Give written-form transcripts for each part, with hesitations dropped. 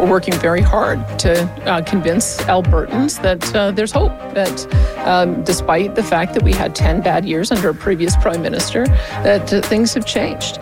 we're working very hard to convince Albertans that there's hope, that despite the fact that we had 10 bad years under a previous Prime Minister, that things have changed.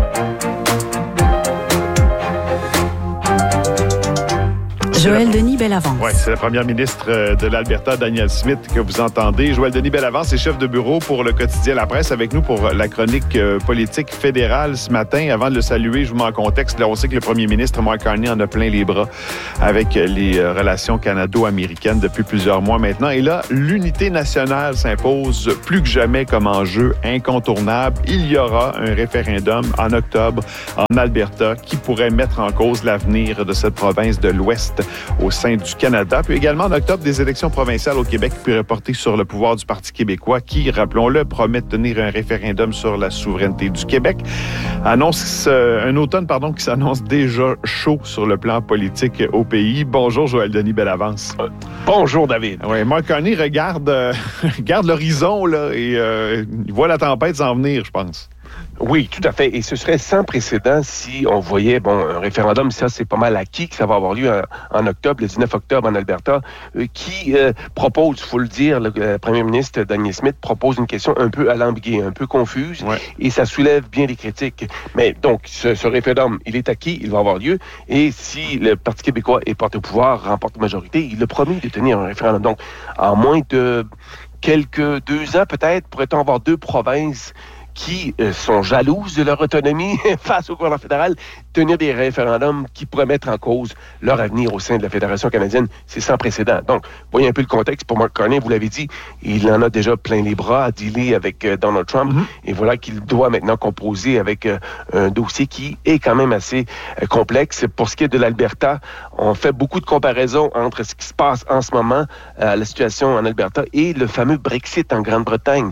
Joël Denis Bellavance. Oui, c'est la première ministre de l'Alberta, Danielle Smith, que vous entendez. Joël Denis Bellavance est chef de bureau pour le quotidien La Presse avec nous pour la chronique politique fédérale ce matin. Avant de le saluer, je vous mets en contexte. Là, on sait que le premier ministre, Mark Carney, en a plein les bras avec les relations canado-américaines depuis plusieurs mois maintenant. Et là, l'unité nationale s'impose plus que jamais comme enjeu incontournable. Il y aura un référendum en octobre en Alberta qui pourrait mettre en cause l'avenir de cette province de l'Ouest au sein du Canada. Puis également, en octobre, des élections provinciales au Québec puis reportées sur le pouvoir du Parti québécois qui, rappelons-le, promet de tenir un référendum sur la souveraineté du Québec. Annonce un automne, qui s'annonce déjà chaud sur le plan politique au pays. Bonjour, Joël Denis Bellavance. Bonjour, David. Oui, Mark Carney regarde l'horizon là, et il voit la tempête s'en venir, je pense. Oui, tout à fait. Et ce serait sans précédent si on voyait, un référendum, ça c'est pas mal acquis, que ça va avoir lieu en octobre, le 19 octobre en Alberta, qui propose, il faut le dire, le premier ministre Danielle Smith propose une question un peu alambiquée, un peu confuse, et ça soulève bien des critiques. Mais donc, ce référendum, il est acquis, il va avoir lieu, et si le Parti québécois est porté au pouvoir, remporte la majorité, il a promis de tenir un référendum. Donc, en moins de quelques 2 ans peut-être, pourrait-on avoir 2 provinces qui sont jalouses de leur autonomie face au gouvernement fédéral, tenir des référendums qui pourraient mettre en cause leur avenir au sein de la Fédération canadienne, c'est sans précédent. Donc, voyez un peu le contexte pour Mark Carney, vous l'avez dit, il en a déjà plein les bras à dealer avec Donald Trump, et voilà qu'il doit maintenant composer avec un dossier qui est quand même assez complexe. Pour ce qui est de l'Alberta, on fait beaucoup de comparaisons entre ce qui se passe en ce moment, la situation en Alberta, et le fameux Brexit en Grande-Bretagne.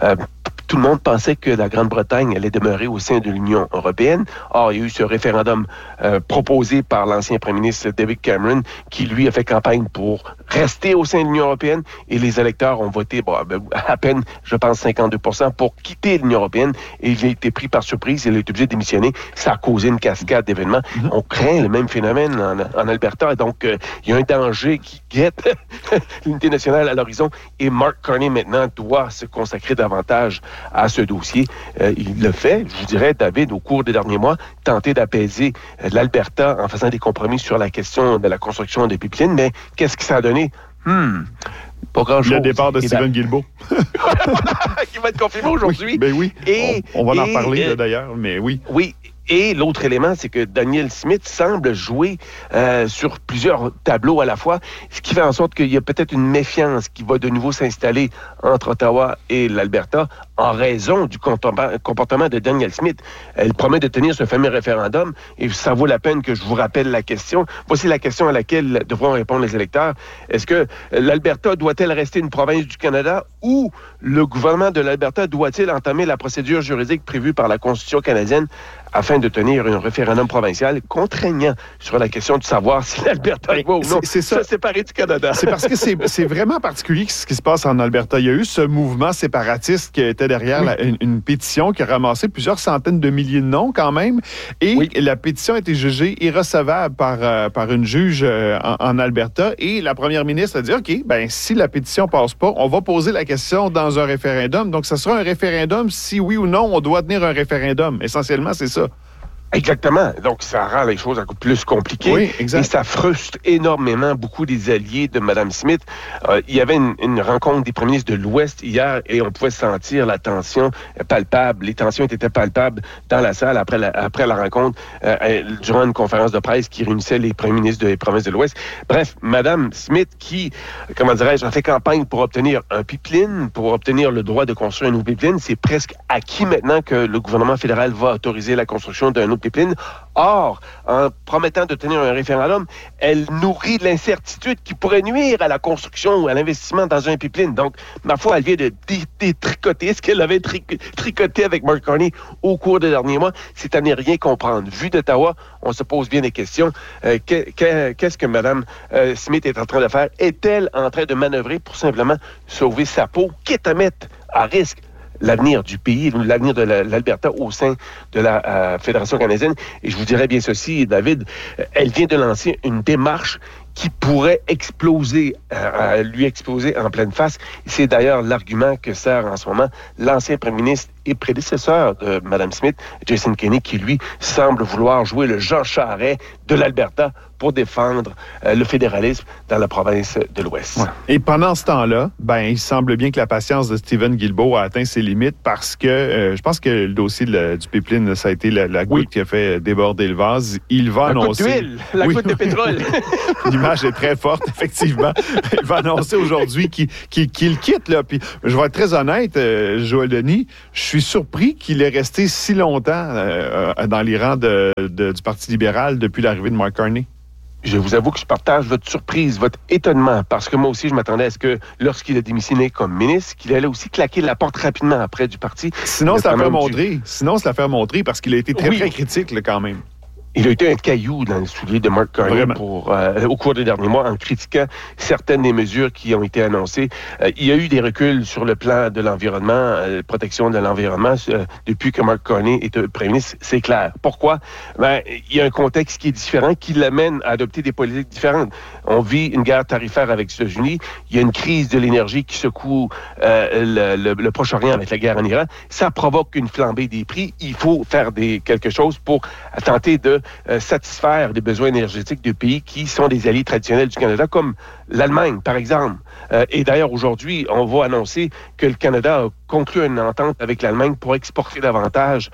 Tout le monde pensait que la Grande-Bretagne allait demeurer au sein de l'Union européenne. Or, il y a eu ce référendum proposé par l'ancien premier ministre David Cameron qui, lui, a fait campagne pour rester au sein de l'Union européenne et les électeurs ont voté à peine, je pense, 52% pour quitter l'Union européenne et il a été pris par surprise. Il a été obligé de démissionner. Ça a causé une cascade d'événements. On craint le même phénomène en Alberta. Donc, il y a un danger qui guette l'unité nationale à l'horizon et Mark Carney, maintenant, doit se consacrer davantage à ce dossier. Il le fait, je vous dirais, David, au cours des derniers mois, tenter d'apaiser l'Alberta en faisant des compromis sur la question de la construction des pipelines. Mais qu'est-ce que ça a donné? Pas grand-chose. Le départ de Stephen Guilbeault. Qui va être confirmé aujourd'hui. Ben oui, on va en parler d'ailleurs, mais oui. Oui. Et l'autre élément, c'est que Danielle Smith semble jouer sur plusieurs tableaux à la fois, ce qui fait en sorte qu'il y a peut-être une méfiance qui va de nouveau s'installer entre Ottawa et l'Alberta en raison du comportement de Danielle Smith. Elle promet de tenir ce fameux référendum et ça vaut la peine que je vous rappelle la question. Voici la question à laquelle devront répondre les électeurs. Est-ce que l'Alberta doit-elle rester une province du Canada ou le gouvernement de l'Alberta doit-il entamer la procédure juridique prévue par la Constitution canadienne afin de tenir un référendum provincial contraignant sur la question de savoir si l'Alberta va ou non se séparer du Canada. C'est parce que c'est vraiment particulier ce qui se passe en Alberta. Il y a eu ce mouvement séparatiste qui était derrière une pétition qui a ramassé plusieurs centaines de milliers de noms quand même. Et la pétition a été jugée irrecevable par une juge en Alberta. Et la première ministre a dit, OK, si la pétition passe pas, on va poser la question dans un référendum. Donc, ça sera un référendum si oui ou non on doit tenir un référendum. Essentiellement, c'est ça. Exactement. Donc, ça rend les choses encore plus compliquées. Oui, exact. Et ça frustre énormément beaucoup des alliés de Mme Smith. Il y avait une rencontre des premiers ministres de l'Ouest hier et on pouvait sentir la tension palpable. Les tensions étaient palpables dans la salle après la rencontre, durant une conférence de presse qui réunissait les premiers ministres des provinces de l'Ouest. Bref, Mme Smith qui, a fait campagne pour obtenir un pipeline, pour obtenir le droit de construire un nouveau pipeline. C'est presque acquis maintenant que le gouvernement fédéral va autoriser la construction d'un autre pipeline. Or, en promettant de tenir un référendum, elle nourrit de l'incertitude qui pourrait nuire à la construction ou à l'investissement dans un pipeline. Donc, ma foi, elle vient de détricoter ce qu'elle avait tricoté avec Mark Carney au cours des derniers mois. C'est à ne rien comprendre. Vu d'Ottawa, on se pose bien des questions. Qu'est-ce que Mme Smith est en train de faire? Est-elle en train de manœuvrer pour simplement sauver sa peau, quitte à mettre à risque l'avenir du pays, l'avenir de l'Alberta au sein de la Fédération canadienne. Et je vous dirais bien ceci, David, elle vient de lancer une démarche qui pourrait lui exploser en pleine face. C'est d'ailleurs l'argument que sert en ce moment l'ancien premier ministre et prédécesseur de Mme Smith, Jason Kenney, qui, lui, semble vouloir jouer le Jean Charest de l'Alberta pour défendre le fédéralisme dans la province de l'Ouest. Ouais. Et pendant ce temps-là, il semble bien que la patience de Stephen Guilbeault a atteint ses limites parce que je pense que le dossier du pipeline, ça a été la goutte qui a fait déborder le vase. Il va annoncer... La goutte d'huile, la goutte de pétrole. L'image est très forte, effectivement. Il va annoncer aujourd'hui qu'il quitte. Là. Puis, je vais être très honnête, Joël Denis, je suis surpris qu'il est resté si longtemps dans les rangs du Parti libéral depuis l'arrivée de Mark Carney. Je vous avoue que je partage votre surprise, votre étonnement, parce que moi aussi, je m'attendais à ce que, lorsqu'il a démissionné comme ministre, qu'il allait aussi claquer la porte rapidement après du parti. Sinon, c'est l'affaire Montré, parce qu'il a été très, très critique là, quand même. Il a été un caillou dans le soulier de Mark Carney au cours des derniers mois en critiquant certaines des mesures qui ont été annoncées. Il y a eu des reculs sur le plan de l'environnement, protection de l'environnement, depuis que Mark Carney est premier ministre, c'est clair. Pourquoi? Il y a un contexte qui est différent, qui l'amène à adopter des politiques différentes. On vit une guerre tarifaire avec les États-Unis. Il y a une crise de l'énergie qui secoue le Proche-Orient avec la guerre en Iran. Ça provoque une flambée des prix. Il faut faire quelque chose pour tenter de satisfaire les besoins énergétiques de pays qui sont des alliés traditionnels du Canada, comme l'Allemagne, par exemple. Et d'ailleurs, aujourd'hui, on va annoncer que le Canada a conclu une entente avec l'Allemagne pour exporter davantage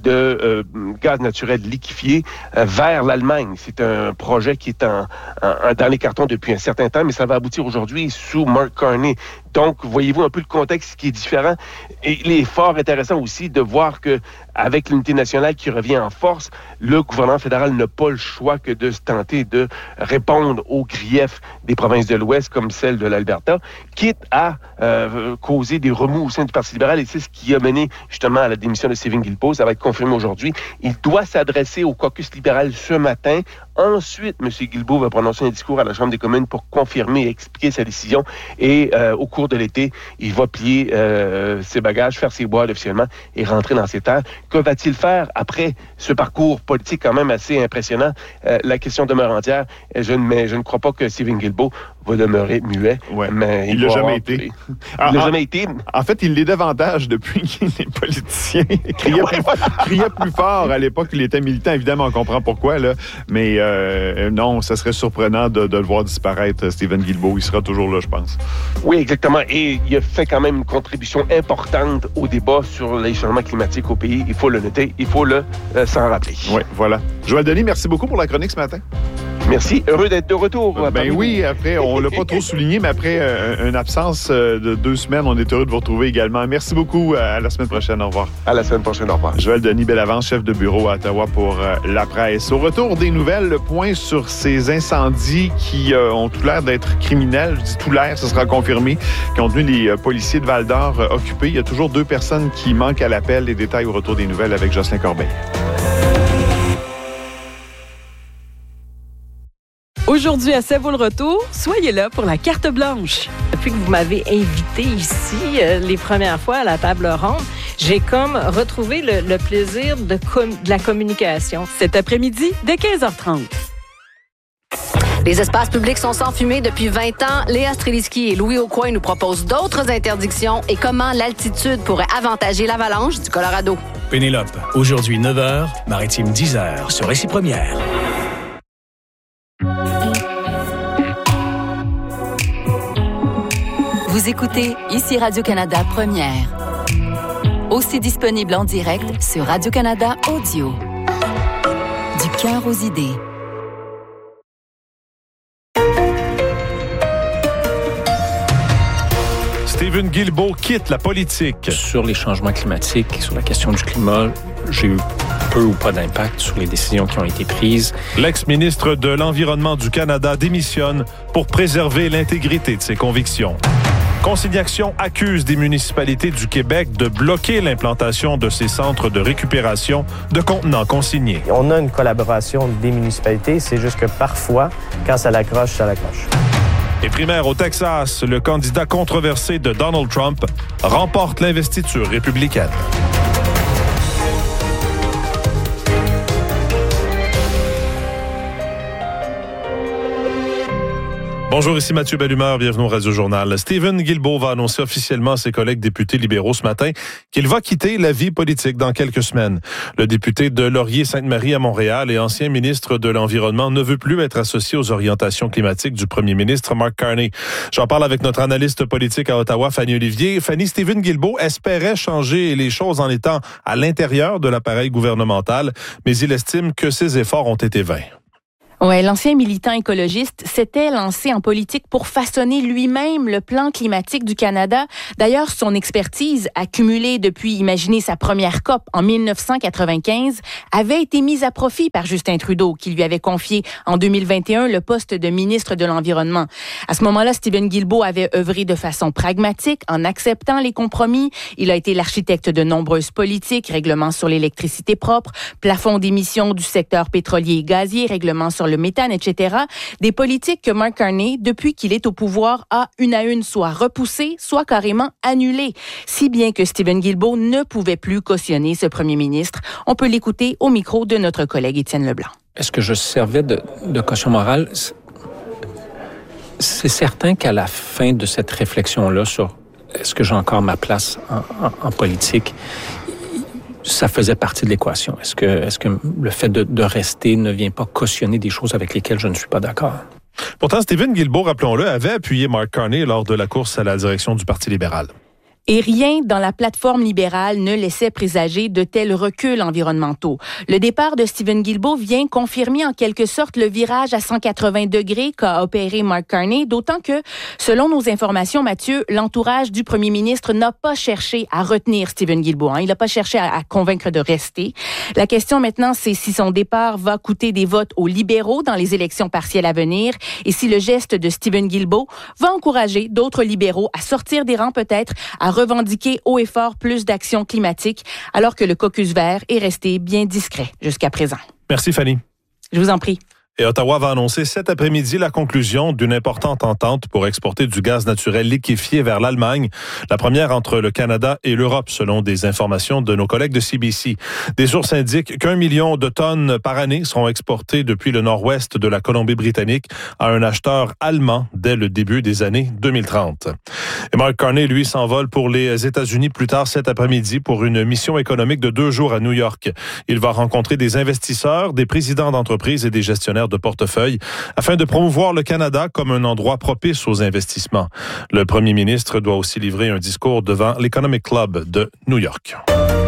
de gaz naturel liquéfié vers l'Allemagne. C'est un projet qui est dans les cartons depuis un certain temps, mais ça va aboutir aujourd'hui sous Mark Carney. Donc, voyez-vous un peu le contexte qui est différent. Et il est fort intéressant aussi de voir que, avec l'unité nationale qui revient en force, le gouvernement fédéral n'a pas le choix que de se tenter de répondre aux griefs des provinces de l'Ouest, comme celle de l'Alberta, quitte à causer des remous au sein du Parti libéral. Et c'est ce qui a mené justement à la démission de Stephen Guilbeault. Ça va être confirmé aujourd'hui. Il doit s'adresser au caucus libéral ce matin. Ensuite, M. Guilbeault va prononcer un discours à la Chambre des communes pour confirmer et expliquer sa décision. Et au cours de l'été, il va plier ses bagages, faire ses boîtes officiellement et rentrer dans ses terres. Que va-t-il faire après ce parcours politique quand même assez impressionnant? La question demeure entière. Je ne crois pas que Stephen Guilbeault va demeurer muet. Ouais. Mais il l'a jamais été. Il l'a jamais été. En fait, il l'est davantage depuis qu'il est politicien. Il criait plus fort. À l'époque, il était militant. Évidemment, on comprend pourquoi. Là. Mais non, ça serait surprenant de le voir disparaître, Stephen Guilbeault. Il sera toujours là, je pense. Oui, exactement. Et il a fait quand même une contribution importante au débat sur les changements climatiques au pays. Il faut le noter. Il faut s'en rappeler. Oui, voilà. Joël Denis, merci beaucoup pour la chronique ce matin. Merci. Heureux d'être de retour. Oui, après, on ne l'a pas trop souligné, mais après une absence de 2 semaines, on est heureux de vous retrouver également. Merci beaucoup. À la semaine prochaine. Au revoir. À la semaine prochaine. Au revoir. Joël Denis Bellavance, chef de bureau à Ottawa pour la presse. Au retour des nouvelles, le point sur ces incendies qui ont tout l'air d'être criminels. Je dis tout l'air, ce sera confirmé, qui ont tenu les policiers de Val-d'Or occupés. Il y a toujours 2 personnes qui manquent à l'appel. Les détails au retour des nouvelles avec Jocelyn Corbeil. Aujourd'hui, à C'est vous le retour, soyez là pour la carte blanche. Depuis que vous m'avez invité ici les premières fois à la table ronde, j'ai comme retrouvé le plaisir de la communication. Cet après-midi, dès 15h30. Les espaces publics sont sans fumée depuis 20 ans. Léa Streliski et Louis Aucoin nous proposent d'autres interdictions et comment l'altitude pourrait avantager l'avalanche du Colorado. Pénélope, aujourd'hui 9h, Maritime 10h, sur Récit Première. Vous écoutez ici Radio-Canada Première. Aussi disponible en direct sur Radio-Canada Audio. Du cœur aux idées. Stephen Guilbeault quitte la politique. Sur les changements climatiques, sur la question du climat, j'ai eu peu ou pas d'impact sur les décisions qui ont été prises. L'ex-ministre de l'Environnement du Canada démissionne pour préserver l'intégrité de ses convictions. Consignation accuse des municipalités du Québec de bloquer l'implantation de ces centres de récupération de contenants consignés. On a une collaboration des municipalités, c'est juste que parfois, quand ça l'accroche, ça l'accroche. Et primaire au Texas, le candidat controversé de Donald Trump remporte l'investiture républicaine. Bonjour, ici Mathieu Bellumeur, bienvenue au Radio-Journal. Stephen Guilbeault va annoncer officiellement à ses collègues députés libéraux ce matin qu'il va quitter la vie politique dans quelques semaines. Le député de Laurier-Sainte-Marie à Montréal et ancien ministre de l'Environnement ne veut plus être associé aux orientations climatiques du premier ministre Mark Carney. J'en parle avec notre analyste politique à Ottawa, Fanny Olivier. Fanny, Stephen Guilbeault espérait changer les choses en étant à l'intérieur de l'appareil gouvernemental, mais il estime que ses efforts ont été vains. Ouais, l'ancien militant écologiste s'était lancé en politique pour façonner lui-même le plan climatique du Canada. D'ailleurs, son expertise, accumulée depuis, imaginez, sa première COP en 1995, avait été mise à profit par Justin Trudeau, qui lui avait confié en 2021 le poste de ministre de l'Environnement. À ce moment-là, Stephen Guilbeault avait œuvré de façon pragmatique en acceptant les compromis. Il a été l'architecte de nombreuses politiques, règlements sur l'électricité propre, plafond d'émissions du secteur pétrolier et gazier, règlements sur le méthane, etc. Des politiques que Mark Carney, depuis qu'il est au pouvoir, a une à une soit repoussées, soit carrément annulées. Si bien que Stephen Guilbeault ne pouvait plus cautionner ce premier ministre. On peut l'écouter au micro de notre collègue Étienne Leblanc. Est-ce que je servais de caution morale? C'est certain qu'à la fin de cette réflexion-là sur est-ce que j'ai encore ma place en politique, ça faisait partie de l'équation. Est-ce que le fait de rester ne vient pas cautionner des choses avec lesquelles je ne suis pas d'accord? Pourtant, Stephen Guilbeault, rappelons-le, avait appuyé Mark Carney lors de la course à la direction du Parti libéral. Et rien dans la plateforme libérale ne laissait présager de tels reculs environnementaux. Le départ de Stephen Guilbeault vient confirmer en quelque sorte le virage à 180 degrés qu'a opéré Mark Carney, d'autant que, selon nos informations, Mathieu, l'entourage du premier ministre n'a pas cherché à retenir Stephen Guilbeault. Il n'a pas cherché à convaincre de rester. La question maintenant, c'est si son départ va coûter des votes aux libéraux dans les élections partielles à venir et si le geste de Stephen Guilbeault va encourager d'autres libéraux à sortir des rangs peut-être, à revendiquer haut et fort plus d'actions climatiques, alors que le caucus vert est resté bien discret jusqu'à présent. Merci, Fanny. Je vous en prie. Et Ottawa va annoncer cet après-midi la conclusion d'une importante entente pour exporter du gaz naturel liquéfié vers l'Allemagne, la première entre le Canada et l'Europe, selon des informations de nos collègues de CBC. Des sources indiquent qu'1 million de tonnes par année seront exportées depuis le nord-ouest de la Colombie-Britannique à un acheteur allemand dès le début des années 2030. Et Mark Carney, lui, s'envole pour les États-Unis plus tard cet après-midi pour une mission économique de 2 jours à New York. Il va rencontrer des investisseurs, des présidents d'entreprises et des gestionnaires de portefeuille afin de promouvoir le Canada comme un endroit propice aux investissements. Le premier ministre doit aussi livrer un discours devant l'Economic Club de New York.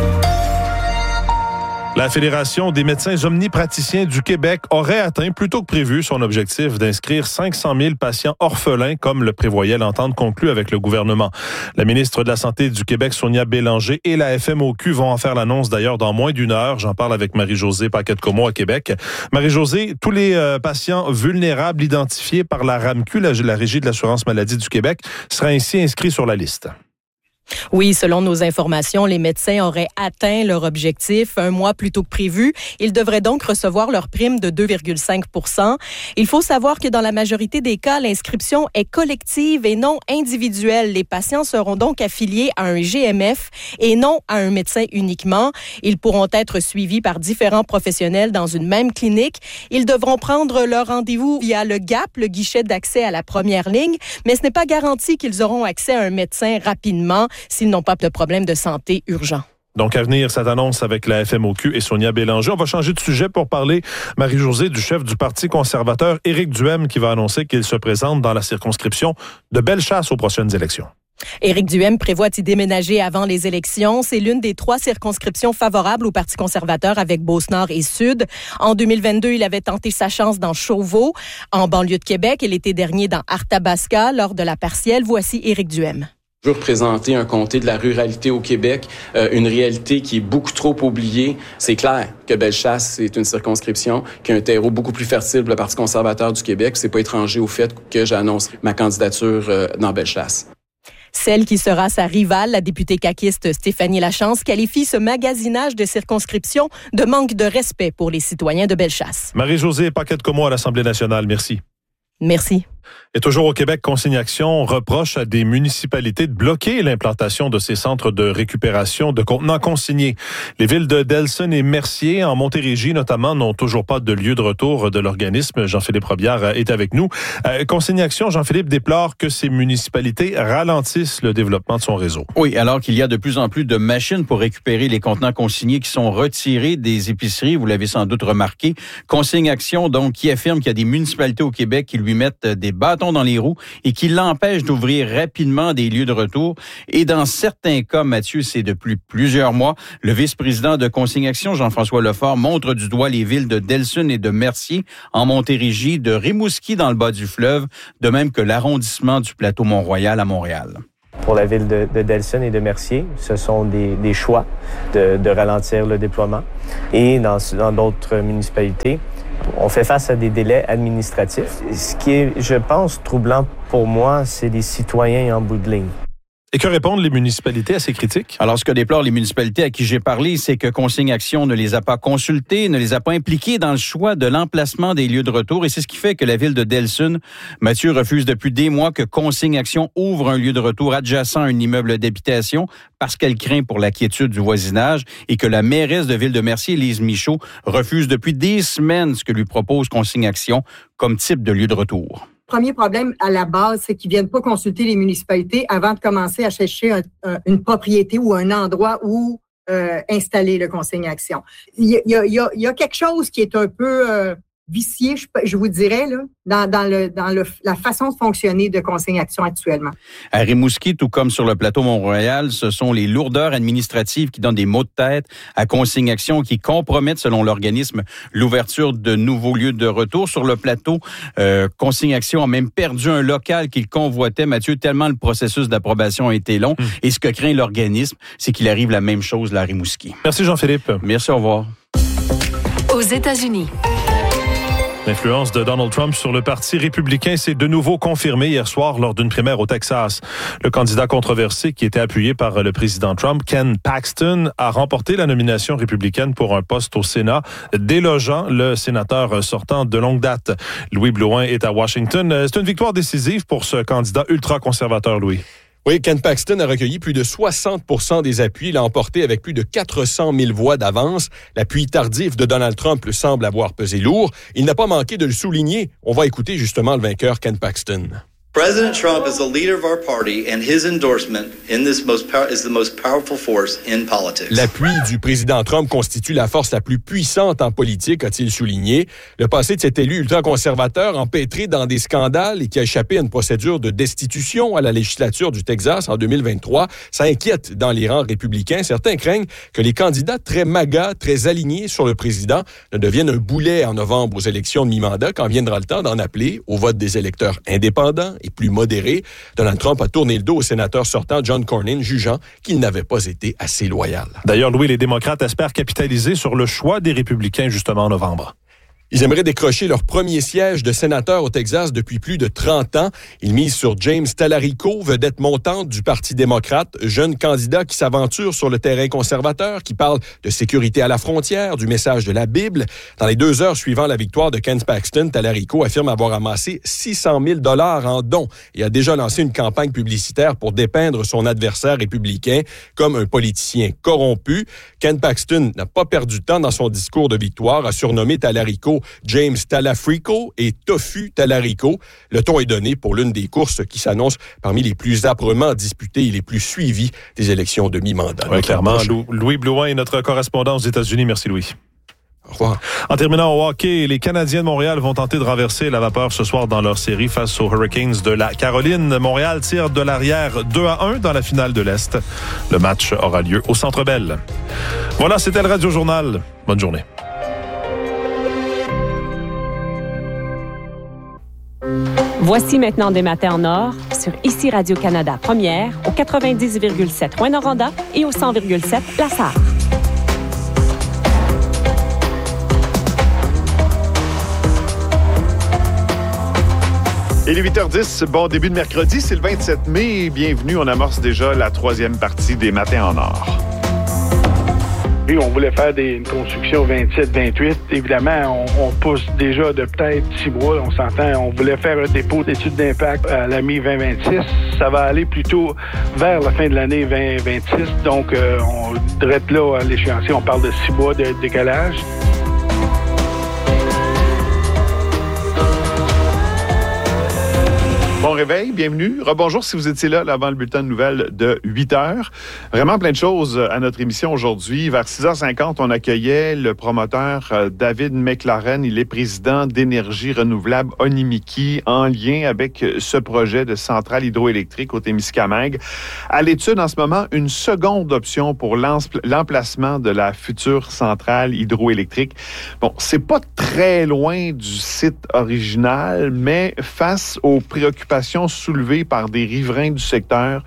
La Fédération des médecins omnipraticiens du Québec aurait atteint plus tôt que prévu son objectif d'inscrire 500 000 patients orphelins comme le prévoyait l'entente conclue avec le gouvernement. La ministre de la Santé du Québec, Sonia Bélanger, et la FMOQ vont en faire l'annonce d'ailleurs dans moins d'1 heure. J'en parle avec Marie-Josée Paquette-Comeau à Québec. Marie-Josée, tous les patients vulnérables identifiés par la RAMQ, la Régie de l'assurance maladie du Québec, seraient ainsi inscrits sur la liste. Oui, selon nos informations, les médecins auraient atteint leur objectif 1 mois plus tôt que prévu. Ils devraient donc recevoir leur prime de 2,5 %. Il faut savoir que dans la majorité des cas, l'inscription est collective et non individuelle. Les patients seront donc affiliés à un GMF et non à un médecin uniquement. Ils pourront être suivis par différents professionnels dans une même clinique. Ils devront prendre leur rendez-vous via le GAP, le guichet d'accès à la première ligne, mais ce n'est pas garanti qu'ils auront accès à un médecin rapidement s'ils n'ont pas de problème de santé urgent. Donc, à venir, cette annonce avec la FMOQ et Sonia Bélanger. On va changer de sujet pour parler, Marie-Josée, du chef du Parti conservateur, Éric Duhem, qui va annoncer qu'il se présente dans la circonscription de Bellechasse aux prochaines élections. Éric Duhem prévoit d'y déménager avant les élections. C'est l'une des 3 circonscriptions favorables au Parti conservateur avec Beauce-Nord et Sud. En 2022, il avait tenté sa chance dans Chauveau, en banlieue de Québec, et l'été dernier dans Arthabasca lors de la partielle. Voici Éric Duhem. Je veux représenter un comté de la ruralité au Québec, une réalité qui est beaucoup trop oubliée. C'est clair que Bellechasse, c'est une circonscription qui a un terreau beaucoup plus fertile pour le Parti conservateur du Québec. C'est pas étranger au fait que j'annonce ma candidature dans Bellechasse. Celle qui sera sa rivale, la députée caquiste Stéphanie Lachance, qualifie ce magasinage de circonscription de manque de respect pour les citoyens de Bellechasse. Marie-Josée Paquette-Comeau à l'Assemblée nationale, merci. Merci. Et toujours au Québec, Consigne Action reproche à des municipalités de bloquer l'implantation de ces centres de récupération de contenants consignés. Les villes de Delson et Mercier, en Montérégie notamment, n'ont toujours pas de lieu de retour de l'organisme. Jean-Philippe Robillard est avec nous. Consigne Action, Jean-Philippe, déplore que ces municipalités ralentissent le développement de son réseau. Oui, alors qu'il y a de plus en plus de machines pour récupérer les contenants consignés qui sont retirés des épiceries, vous l'avez sans doute remarqué. Consigne Action, donc, qui affirme qu'il y a des municipalités au Québec qui lui mettent des bâtons dans les roues et qui l'empêchent d'ouvrir rapidement des lieux de retour. Et dans certains cas, Mathieu, c'est depuis plusieurs mois, le vice-président de Consigne Action, Jean-François Lefort, montre du doigt les villes de Delson et de Mercier en Montérégie, de Rimouski dans le bas du fleuve, de même que l'arrondissement du plateau Mont-Royal à Montréal. Pour la ville de Delson et de Mercier, ce sont des choix de ralentir le déploiement. Et dans d'autres municipalités, on fait face à des délais administratifs. Ce qui est, je pense, troublant pour moi, c'est les citoyens en bout de ligne. Et que répondent les municipalités à ces critiques? Alors, ce que déplorent les municipalités à qui j'ai parlé, c'est que Consigne Action ne les a pas consultés, ne les a pas impliqués dans le choix de l'emplacement des lieux de retour. Et c'est ce qui fait que la ville de Delson, Mathieu, refuse depuis des mois que Consigne Action ouvre un lieu de retour adjacent à un immeuble d'habitation parce qu'elle craint pour la quiétude du voisinage et que la mairesse de ville de Mercier, Lise Michaud, refuse depuis des semaines ce que lui propose Consigne Action comme type de lieu de retour. Premier problème à la base, c'est qu'ils viennent pas consulter les municipalités avant de commencer à chercher une propriété ou un endroit où installer le Consigne Action. Il y a quelque chose qui est un peu vicié, je vous dirais, là, dans la façon de fonctionner de Consigne Action actuellement. À Rimouski, tout comme sur le plateau Mont-Royal, ce sont les lourdeurs administratives qui donnent des maux de tête à Consigne Action qui compromettent, selon l'organisme, l'ouverture de nouveaux lieux de retour. Sur le plateau, Consigne Action a même perdu un local qu'il convoitait, Mathieu, tellement le processus d'approbation a été long. Et ce que craint l'organisme, c'est qu'il arrive la même chose là à Rimouski. Merci Jean-Philippe. Merci, au revoir. Aux États-Unis. L'influence de Donald Trump sur le Parti républicain s'est de nouveau confirmée hier soir lors d'une primaire au Texas. Le candidat controversé qui était appuyé par le président Trump, Ken Paxton, a remporté la nomination républicaine pour un poste au Sénat, délogeant le sénateur sortant de longue date. Louis Blouin est à Washington. C'est une victoire décisive pour ce candidat ultra-conservateur, Louis. Oui, Ken Paxton a recueilli plus de 60% des appuis. Il a emporté avec plus de 400 000 voix d'avance. L'appui tardif de Donald Trump semble avoir pesé lourd. Il n'a pas manqué de le souligner. On va écouter justement le vainqueur, Ken Paxton. President Trump is the leader of our party and his endorsement in this is the most powerful force in politics. L'appui du président Trump constitue la force la plus puissante en politique, a-t-il souligné. Le passé de cet élu ultra-conservateur empêtré dans des scandales et qui a échappé à une procédure de destitution à la législature du Texas en 2023, ça inquiète dans les rangs républicains. Certains craignent que les candidats très MAGA, très alignés sur le président ne deviennent un boulet en novembre aux élections de mi-mandat quand viendra le temps d'en appeler au vote des électeurs indépendants et plus modéré. Donald Trump a tourné le dos au sénateur sortant John Cornyn, jugeant qu'il n'avait pas été assez loyal. D'ailleurs, Louis, les démocrates espèrent capitaliser sur le choix des républicains justement en novembre. Ils aimeraient décrocher leur premier siège de sénateur au Texas depuis plus de 30 ans. Ils misent sur James Talarico, vedette montante du Parti démocrate, jeune candidat qui s'aventure sur le terrain conservateur, qui parle de sécurité à la frontière, du message de la Bible. Dans les 2 heures suivant la victoire de Ken Paxton, Talarico affirme avoir amassé 600 000 $ en dons et a déjà lancé une campagne publicitaire pour dépeindre son adversaire républicain comme un politicien corrompu. Ken Paxton n'a pas perdu de temps dans son discours de victoire à surnommer Talarico James Talafrico et Tofu Talarico. Le ton est donné pour l'une des courses qui s'annonce parmi les plus âprement disputées et les plus suivies des élections de mi-mandat. Oui, clairement. Louis Blouin est notre correspondant aux États-Unis. Merci, Louis. Au revoir. En terminant au hockey, les Canadiens de Montréal vont tenter de renverser la vapeur ce soir dans leur série face aux Hurricanes de la Caroline. Montréal tire de l'arrière 2-1 dans la finale de l'Est. Le match aura lieu au Centre Bell. Voilà, c'était le Radio Journal. Bonne journée. Voici maintenant des matins en or sur ICI Radio-Canada Première au 90,7 Rouyn-Noranda et au 100,7 La Sarre. Il est 8h10, bon début de mercredi, c'est le 27 mai. Bienvenue, on amorce déjà la 3e partie des Matins en or. Puis on voulait faire une construction 27-28. Évidemment, on pousse déjà de peut-être 6 mois. On s'entend, on voulait faire un dépôt d'études d'impact à la mi-2026. Ça va aller plutôt vers la fin de l'année 2026. Donc, on devrait être là à l'échéancier. On parle de 6 mois de décalage. Bon réveil, bienvenue. Rebonjour si vous étiez là avant le bulletin de nouvelles de 8 heures. Vraiment plein de choses à notre émission aujourd'hui. Vers 6h50, on accueillait le promoteur David McLaren. Il est président d'Énergie renouvelable Onimiki en lien avec ce projet de centrale hydroélectrique au Témiscamingue. À l'étude en ce moment, une seconde option pour l'emplacement de la future centrale hydroélectrique. Bon, c'est pas très loin du site original, mais face aux préoccupations soulevées par des riverains du secteur,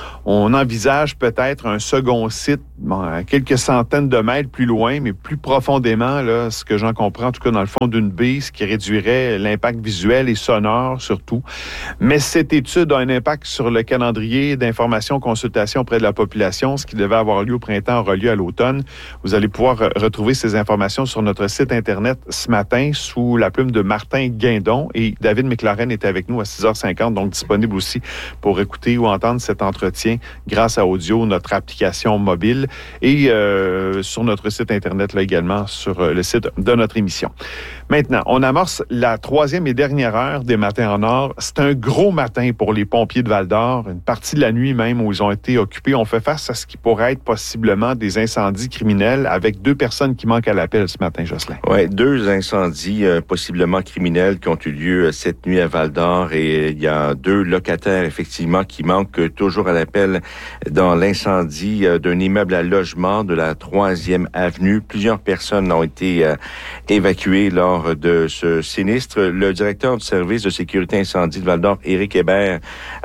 on envisage peut-être un second site à quelques centaines de mètres plus loin, mais plus profondément, là, ce que j'en comprends, en tout cas dans le fond d'une baie, ce qui réduirait l'impact visuel et sonore surtout. Mais cette étude a un impact sur le calendrier d'information, consultation auprès de la population. Ce qui devait avoir lieu au printemps aura lieu à l'automne. Vous allez pouvoir retrouver ces informations sur notre site Internet ce matin sous la plume de Martin Guindon. Et David McLaren est avec nous à 6h50, donc disponible aussi pour écouter ou entendre cet entretien grâce à Audio, notre application mobile, et sur notre site Internet là également, sur le site de notre émission. Maintenant, on amorce la 3e et dernière heure des Matins en Or. C'est un gros matin pour les pompiers de Val-d'Or, une partie de la nuit même où ils ont été occupés. On fait face à ce qui pourrait être possiblement des incendies criminels avec 2 personnes qui manquent à l'appel ce matin, Jocelyn. Oui, 2 incendies possiblement criminels qui ont eu lieu cette nuit à Val-d'Or, et il y a 2 locataires effectivement qui manquent toujours à l'appel dans l'incendie d'un immeuble à logement de la 3e avenue. Plusieurs personnes ont été évacuées lors de ce sinistre. Le directeur du service de sécurité incendie de Val-d'Or, Éric Hébert,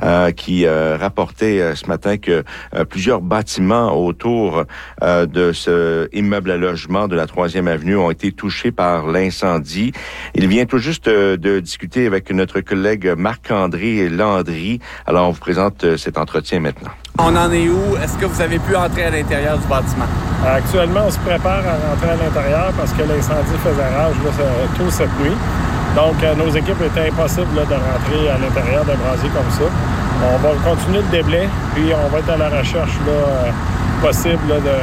qui rapportait ce matin que plusieurs bâtiments autour de ce immeuble à logement de la 3e avenue ont été touchés par l'incendie. Il vient tout juste de discuter avec notre collègue Marc-André Landry. Alors, on vous présente cet entretien maintenant. On en est où? Est-ce que vous avez pu entrer à l'intérieur du bâtiment? Actuellement, on se prépare à rentrer à l'intérieur parce que l'incendie faisait rage tôt cette nuit. Donc, nos équipes étaient impossibles de rentrer à l'intérieur d'un brasier comme ça. On va continuer le déblai, puis on va être à la recherche possible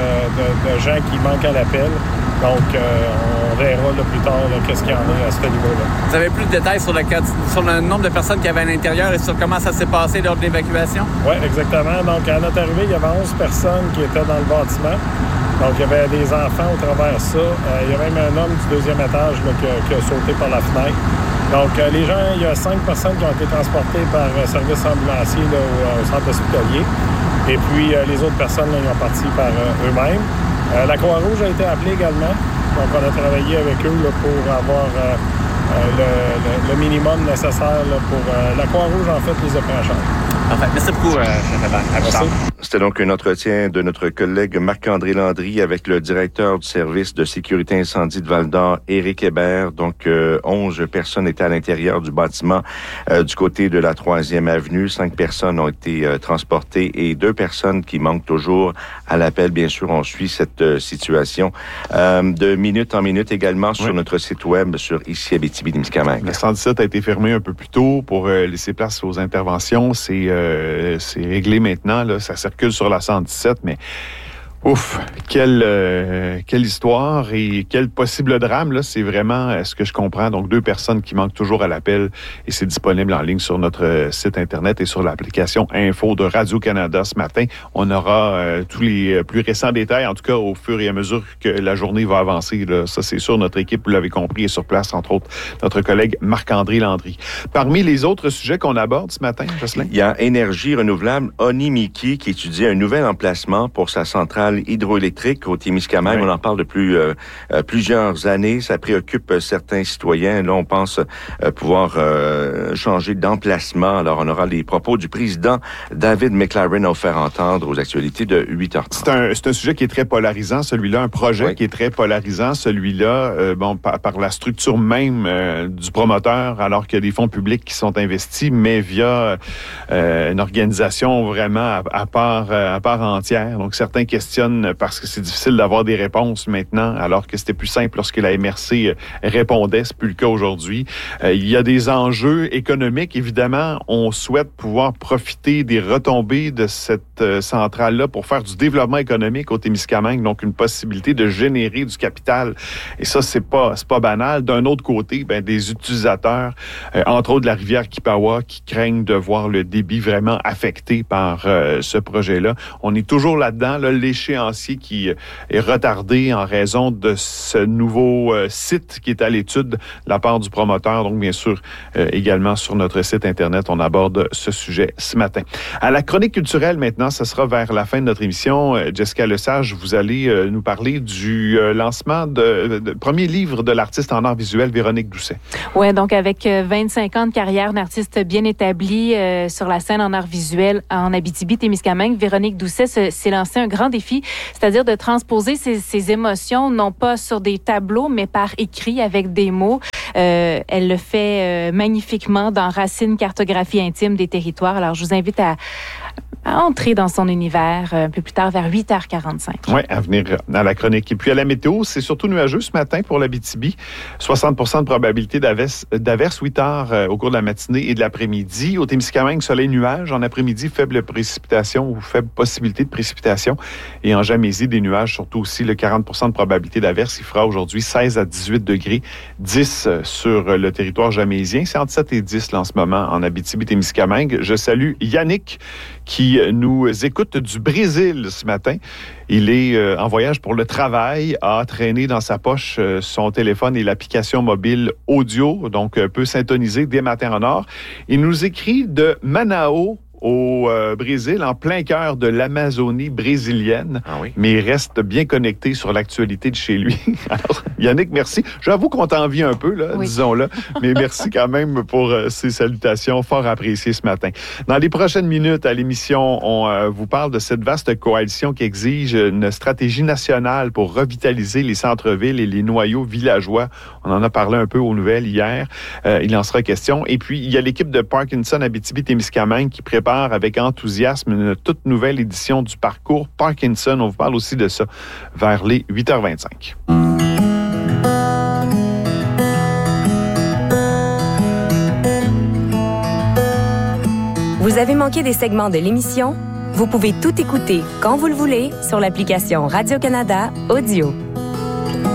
de gens qui manquent à l'appel. Donc, on verra plus tard qu'est-ce qu'il y en a à ce niveau-là. Vous avez plus de détails sur le nombre de personnes qu'il y avait à l'intérieur et sur comment ça s'est passé lors de l'évacuation? Oui, exactement. Donc, à notre arrivée, il y avait 11 personnes qui étaient dans le bâtiment. Donc, il y avait des enfants au travers de ça. Il y a même un homme du 2e étage qui a sauté par la fenêtre. Donc, les gens, il y a 5 personnes qui ont été transportées par service ambulancier au centre hospitalier. Et puis, les autres personnes, ils ont parti par eux-mêmes. La Croix-Rouge a été appelée également. Donc, on a travaillé avec eux pour avoir le minimum nécessaire pour... la Croix-Rouge, en fait, les a pris en charge. Enfin, merci beaucoup, Merci. C'était donc un entretien de notre collègue Marc-André Landry avec le directeur du service de sécurité incendie de Val-d'Or, Éric Hébert. Donc, 11 personnes étaient à l'intérieur du bâtiment du côté de la 3e avenue. 5 personnes ont été transportées et 2 personnes qui manquent toujours à l'appel. Bien sûr, on suit cette situation de minute en minute également sur notre site web sur ici Abitibi-Témiscamingue. Le 117 a été fermé un peu plus tôt pour laisser place aux interventions. C'est réglé maintenant, là. Ça circule sur la 117, mais ouf, quelle histoire et quel possible drame, là. C'est vraiment ce que je comprends. Donc, 2 personnes qui manquent toujours à l'appel et c'est disponible en ligne sur notre site Internet et sur l'application Info de Radio-Canada ce matin. On aura tous les plus récents détails, en tout cas, au fur et à mesure que la journée va avancer, là. Ça, c'est sûr, notre équipe, vous l'avez compris, est sur place, entre autres, notre collègue Marc-André Landry. Parmi les autres sujets qu'on aborde ce matin, Jocelyn? Il y a Énergie renouvelable Onimiki qui étudie un nouvel emplacement pour sa centrale hydroélectrique au Témiscamingue. On en parle depuis plusieurs années. Ça préoccupe certains citoyens. Là, on pense pouvoir changer d'emplacement. Alors, on aura les propos du président David McLaren à faire entendre aux actualités de 8h30. C'est un sujet qui est très polarisant, celui-là. Un projet qui est très polarisant, celui-là. Par la structure même du promoteur, alors qu'il y a des fonds publics qui sont investis, mais via une organisation vraiment à part entière. Donc, certains questionnent questionne parce que c'est difficile d'avoir des réponses maintenant, alors que c'était plus simple lorsque la MRC répondait. C'est plus le cas aujourd'hui. Il y a des enjeux économiques. Évidemment, on souhaite pouvoir profiter des retombées de cette centrale-là pour faire du développement économique au Témiscamingue, donc une possibilité de générer du capital. Et ça, c'est pas banal. D'un autre côté, des utilisateurs, entre autres de la rivière Kipawa, qui craignent de voir le débit vraiment affecté par ce projet-là. On est toujours là-dedans, là, l'échéancier qui est retardé en raison de ce nouveau site qui est à l'étude de la part du promoteur. Donc, bien sûr, également sur notre site Internet, on aborde ce sujet ce matin. À la chronique culturelle, maintenant, ce sera vers la fin de notre émission. Jessica Lesage, vous allez nous parler du lancement de premier livre de l'artiste en art visuel, Véronique Doucet. Oui, donc avec 25 ans de carrière d'artiste bien établi sur la scène en art visuel en Abitibi-Témiscamingue, Véronique Doucet s'est lancé un grand défi, c'est-à-dire de transposer ses émotions, non pas sur des tableaux, mais par écrit avec des mots. Elle le fait magnifiquement dans Racine, cartographie intime des territoires. Alors, je vous invite à entrer dans son univers un peu plus tard, vers 8h45. Oui, à venir à la chronique. Et puis à la météo, c'est surtout nuageux ce matin pour l'Abitibi. 60% de probabilité d'averse 8 heures au cours de la matinée et de l'après-midi. Au Témiscamingue, soleil, nuages. En après-midi, faible précipitation ou faible possibilité de précipitation. Et en Jamésie, des nuages, surtout aussi le 40% de probabilité d'averse. Il fera aujourd'hui 16 à 18 degrés, 10 sur le territoire jamésien. C'est entre 7 et 10 là, en ce moment en Abitibi-Témiscamingue. Je salue Yannick qui nous écoute du Brésil ce matin. Il est en voyage pour le travail, a traîné dans sa poche son téléphone et l'application mobile audio, donc peut syntoniser dès matin en or. Il nous écrit de Manaus, au Brésil, en plein cœur de l'Amazonie brésilienne, mais il reste bien connecté sur l'actualité de chez lui. Alors, Yannick, merci. J'avoue qu'on t'envie un peu, là, disons-le, mais merci quand même pour ces salutations fort appréciées ce matin. Dans les prochaines minutes à l'émission, on vous parle de cette vaste coalition qui exige une stratégie nationale pour revitaliser les centres-villes et les noyaux villageois. On en a parlé un peu aux nouvelles hier. Il en sera question. Et puis, il y a l'équipe de Parkinson Abitibi-Témiscamingue qui prépare avec enthousiasme une toute nouvelle édition du parcours Parkinson. On vous parle aussi de ça vers les 8h25. Vous avez manqué des segments de l'émission? Vous pouvez tout écouter quand vous le voulez sur l'application Radio-Canada Audio.